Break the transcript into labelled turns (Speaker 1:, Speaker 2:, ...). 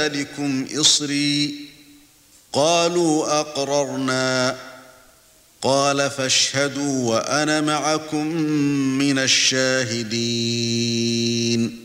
Speaker 1: ذلكم إصري قالوا أقررنا قال فاشهدوا وأنا معكم من الشاهدين